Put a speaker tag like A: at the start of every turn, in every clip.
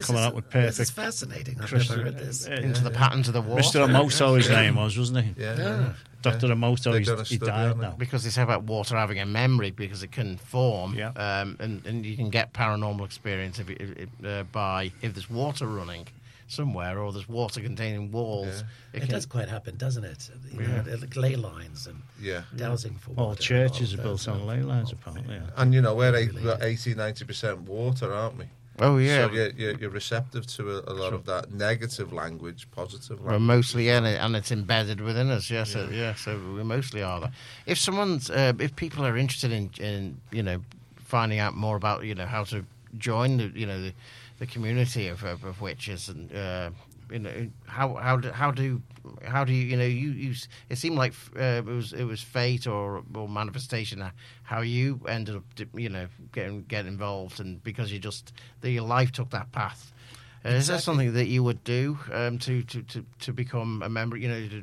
A: coming out with
B: This is
A: perfect.
B: fascinating. I've never heard this.
C: Into the patterns of the water.
A: Mr. Emoto, his name was, wasn't he?
D: Yeah.
A: Dr. Emoto,
D: They've done a
A: he
D: study
A: died
D: on it.
A: now.
C: Because they say about water having a memory because it can form,
A: Yeah.
C: and you can get paranormal experience if there's water running somewhere or there's water containing walls.
D: Yeah.
B: It does quite happen, doesn't it? You know, ley lines and dowsing for water.
A: All churches are
B: all
A: built
B: those,
A: on ley lines, apparently. Yeah.
D: And we're 80-90% water, aren't we?
C: Oh yeah,
D: So you're receptive to a lot of that negative language, positive
C: we're
D: language.
C: mostly in it, and it's embedded within us. Yes, so we mostly are that. If if people are interested in finding out more about how to join the community of witches, and how do you it seemed like it was fate or manifestation how you ended up get involved, and because your life took that path. Is that something that you would do to become a member,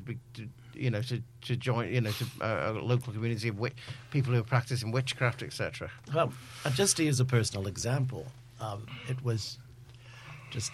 C: to join a local community of people who are practicing witchcraft, etc.?
B: Well, just to use a personal example, it was just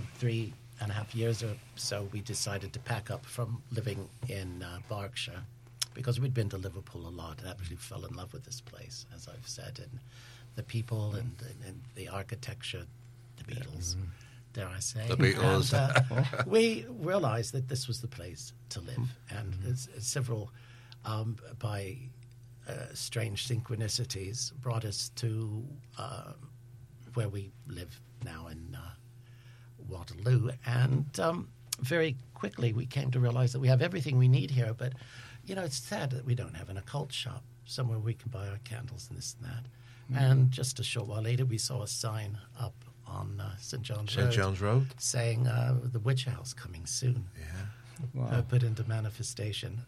B: 3.5 years or so we decided to pack up from living in Berkshire, because we'd been to Liverpool a lot and absolutely fell in love with this place, as I've said, and the people and the architecture, the Beatles, dare I say.
D: The Beatles.
B: And, we realized that this was the place to live, and several, by strange synchronicities, brought us to where we live now in Waterloo, and very quickly we came to realize that we have everything we need here, but it's sad that we don't have an occult shop somewhere we can buy our candles and this and that. And just a short while later we saw a sign up on St. John's Road saying the Witch House coming soon. Put into manifestation,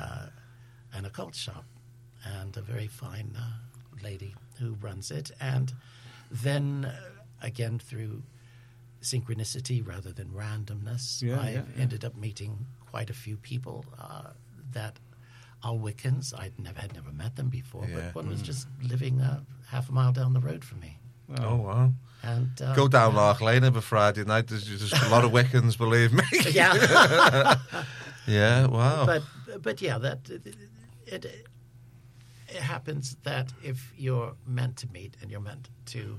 B: an occult shop, and a very fine lady who runs it. And then again through synchronicity rather than randomness, I ended up meeting quite a few people that are Wiccans. I had never met them before, but one was just living half a mile down the road from me.
D: Oh wow!
B: And
D: go down Lark Lane every Friday night. There's just a lot of Wiccans, believe me.
B: Yeah,
D: yeah. Wow.
B: But yeah, that it happens that if you're meant to meet and you're meant to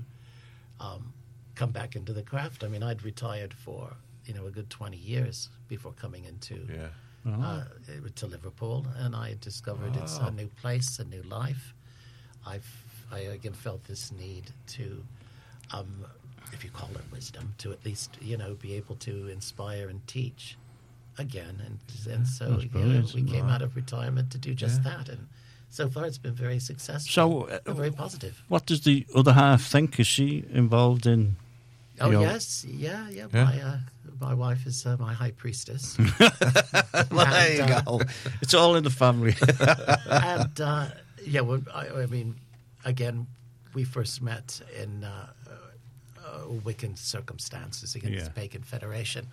B: come back into the craft. I mean, I'd retired for a good 20 years before coming into to Liverpool, and I discovered it's a new place, a new life. I again felt this need to, if you call it wisdom, to at least be able to inspire and teach again, and so we came out of retirement to do just that, and so far it's been very successful.
A: So
B: very positive.
A: What does the other half think? Is she involved in?
B: Oh yes, yeah. My wife is my high priestess.
A: Well, there you go. It's all in the family.
B: And well, I mean, again, we first met in Wiccan circumstances against the Pagan Federation.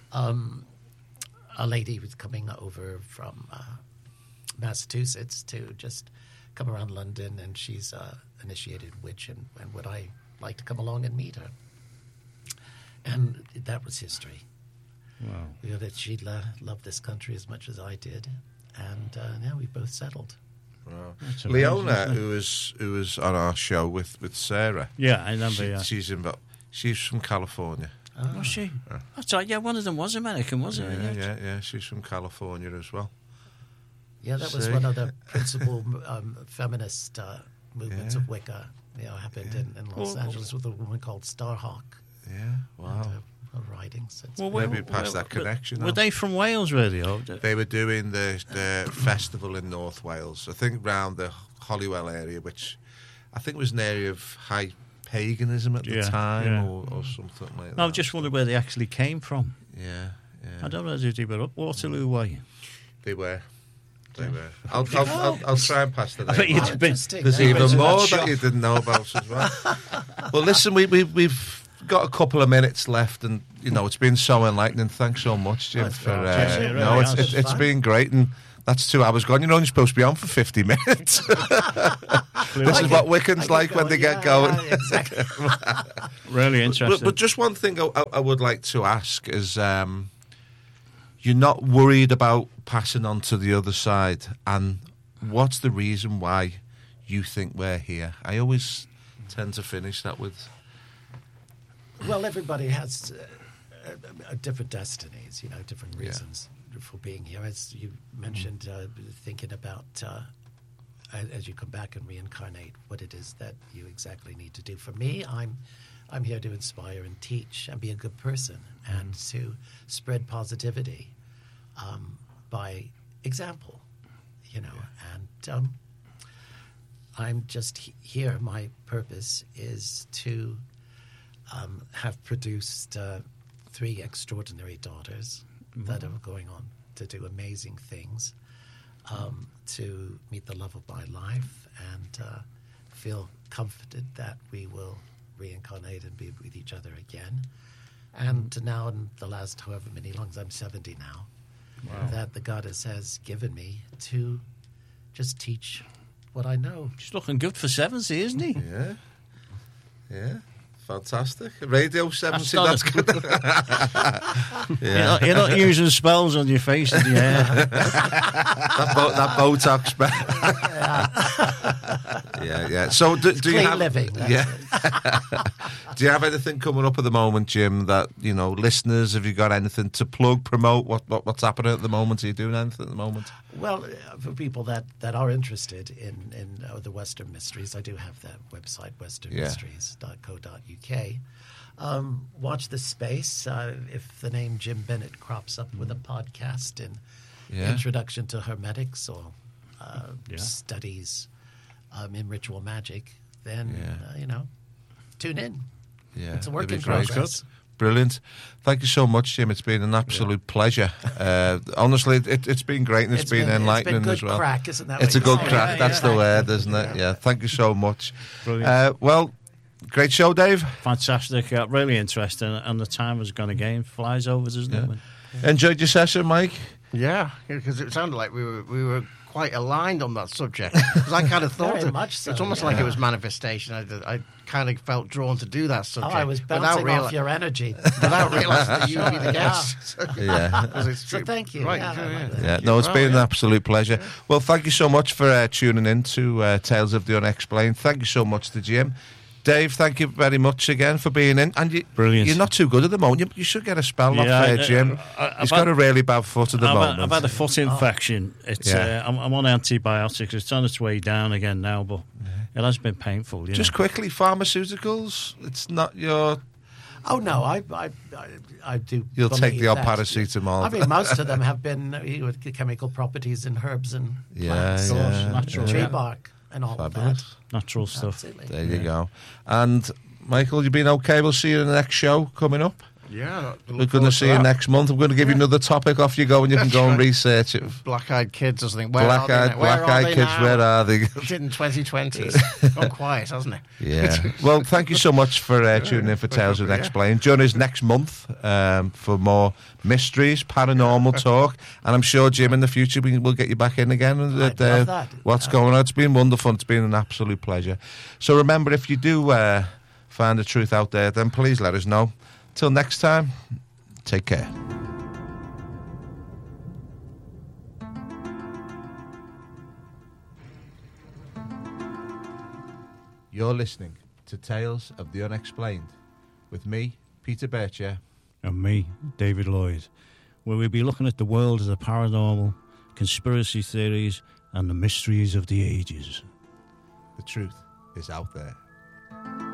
B: A lady was coming over from Massachusetts to just come around London, and she's initiated witch, and would I like to come along and meet her? And that was history.
A: Wow.
B: We know that she loved this country as much as I did, and now we both settled.
D: Wow. Leona, who was on our show with Sarah.
A: Yeah, I remember.
D: She's from California.
A: Oh. Was she? That's right. Yeah, one of them was American, wasn't it?
D: Yeah. She's from California as well.
B: Yeah, that was one of the principal feminist movements of Wicca. Happened in Los Angeles with a woman called Starhawk.
D: Yeah, wow.
B: And, her writings.
D: Well, maybe past that connection.
A: Were they from Wales, really?
D: They were doing the festival in North Wales, I think round the Holywell area, which I think was an area of high paganism at the time or something like that.
A: No, I just wondered where they actually came from.
D: Yeah.
A: I don't know if they were up Waterloo way.
D: They were. I'll try and pass the name.
B: There's
D: even more that you didn't know about as well. Well, listen, we've got a couple of minutes left, and it's been so enlightening. Thanks so much, Jim. It's been great, and That's 2 hours gone. You're only supposed to be on for 50 minutes. This is what Wickham's like when they get going.
B: Yeah, exactly.
A: Really interesting.
D: But just one thing I would like to ask is, you're not worried about passing on to the other side, and what's the reason why you think we're here? I always tend to finish that with...
B: Well, everybody has different destinies, different reasons for being here. As you mentioned, thinking about as you come back and reincarnate, what it is that you exactly need to do. For me, I'm here to inspire and teach and be a good person and to spread positivity by example, and I'm just here. My purpose is to have produced 3 extraordinary daughters that are going on to do amazing things, to meet the love of my life and feel comforted that we will reincarnate and be with each other again. And now in the last however many longs, I'm 70 now, that the goddess has given me to just teach what I know.
A: He's looking good for 70, isn't he?
D: Yeah. Fantastic. Radio 70, that's good.
A: You're not using spells on your face and your hair.
D: that Botox spell. Yeah. So do you have...
B: living.
D: Do you have anything coming up at the moment, Jim, that, listeners, have you got anything to plug, promote? What's happening at the moment? Are you doing anything at the moment?
B: Well, for people that are interested in the Western Mysteries, I do have that website, westernmysteries.co.uk. Watch this space. If the name Jim Bennett crops up with a podcast in Introduction to Hermetics or studies in ritual magic, then, tune in.
D: Yeah,
B: it's a work in progress.
D: Brilliant. Thank you so much, Jim. It's been an absolute pleasure. Honestly, it's been great and it's been enlightening
B: good
D: as well.
B: Crack, isn't that?
D: It's a good
B: say?
D: crack. That's the word, isn't it? Yeah. Thank you so much.
A: Brilliant.
D: Well, great show, Dave.
A: Fantastic. Really interesting. And the time has gone again. Flies over, doesn't it?
D: Enjoyed your session, Mike?
C: Yeah, because it sounded like we were quite aligned on that subject. Because I kind of thought
B: Very much so,
C: it's almost like it was manifestation. I kind of felt drawn to do that subject.
B: I was bouncing off your energy.
C: Without realising that you'd be the guest.
B: So thank you.
C: Right.
D: It's been an absolute pleasure. Well, thank you so much for tuning in to Tales of the Unexplained. Thank you so much to Jim. Dave, thank you very much again for being in. And
A: Brilliant.
D: You're not too good at the moment. You should get a spell off Jim. He's got a really bad foot at the moment.
A: I've had a foot infection. It's I'm on antibiotics. It's on its way down again now, but it has been painful.
D: Just quickly, pharmaceuticals. It's not your...
B: Oh, no, I do.
D: You'll take the odd
B: that.
D: paracetamol.
B: I mean, most of them have been with chemical properties in herbs and plants,
A: natural
B: tree bark. And all
D: Fabulous.
B: of that.
A: Natural stuff.
B: Absolutely.
D: There you go. And Michael, you've been okay. We'll see you in the next show coming up.
C: Yeah.
D: We're going to see you next month. I'm going to give you another topic. Off you go, and you can go and research it.
C: Black-eyed kids or something.
D: Black-eyed kids, where are they?
C: Shit in 2020. It's gone quiet, hasn't it?
D: Yeah. Well, thank you so much for tuning in for Tales of Unexplained. Join us next month for more mysteries, paranormal talk, and I'm sure, Jim, in the future we'll get you back in again.
B: I'd love that.
D: What's going on? It's been wonderful. It's been an absolute pleasure. So remember, if you do find the truth out there, then please let us know. Till next time, take care. You're listening to Tales of the Unexplained with me, Peter Bircher.
A: And me, David Lloyd, where we'll be looking at the world of the paranormal, conspiracy theories, and the mysteries of the ages.
D: The truth is out there.